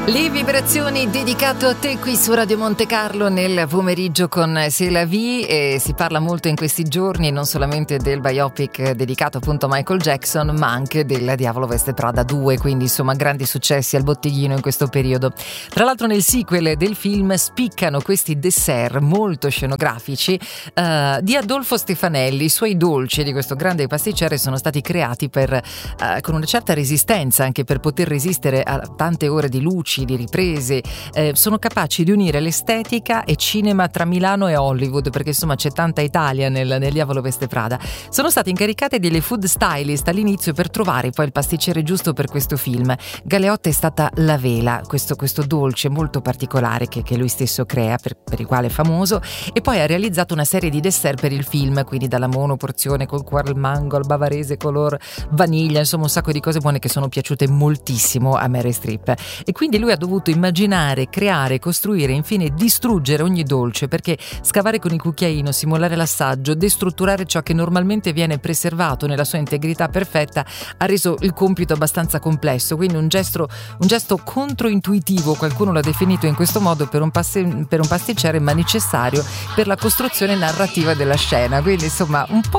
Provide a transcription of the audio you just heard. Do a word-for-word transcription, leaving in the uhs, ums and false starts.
Le vibrazioni dedicato a te qui su Radio Monte Carlo nel pomeriggio con C'est la vie, e si parla molto in questi giorni non solamente del biopic dedicato appunto a Michael Jackson, ma anche del Diavolo Veste Prada due, quindi insomma grandi successi al botteghino in questo periodo. Tra l'altro nel sequel del film spiccano questi dessert molto scenografici uh, di Adolfo Stefanelli. I suoi dolci di questo grande pasticcere sono stati creati per uh, con una certa resistenza, anche per poter resistere a tante ore di luci, di riprese, eh, sono capaci di unire l'estetica e cinema tra Milano e Hollywood, perché insomma c'è tanta Italia nel, nel Diavolo Veste Prada. Sono state incaricate delle food stylist all'inizio per trovare poi il pasticcere giusto per questo film. Galeotta è stata la vela, questo, questo dolce molto particolare che, che lui stesso crea, per, per il quale è famoso, e poi ha realizzato una serie di dessert per il film, quindi dalla monoporzione col cuore al mango al bavarese color vaniglia, insomma un sacco di cose buone che sono piaciute moltissimo a Meryl Streep. E quindi lui ha dovuto immaginare, creare, costruire e infine distruggere ogni dolce, perché scavare con il cucchiaino, simulare l'assaggio, destrutturare ciò che normalmente viene preservato nella sua integrità perfetta ha reso il compito abbastanza complesso. Quindi un gesto, un gesto controintuitivo, qualcuno l'ha definito in questo modo, per un, passe, per un pasticcere, ma necessario per la costruzione narrativa della scena. Quindi insomma un po'